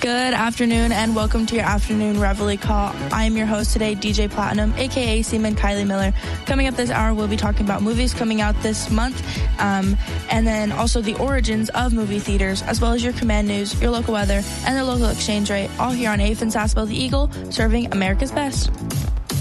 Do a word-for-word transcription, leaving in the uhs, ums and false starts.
Good afternoon and welcome to your afternoon Reveille call. I am your host today, D J Platinum, aka Seaman Kylie Miller. Coming up this hour, we'll be talking about movies coming out this month, um, and then also the origins of movie theaters, as well as your command news, your local weather, and the local exchange rate, all here on A F N Sassville the Eagle, serving America's best.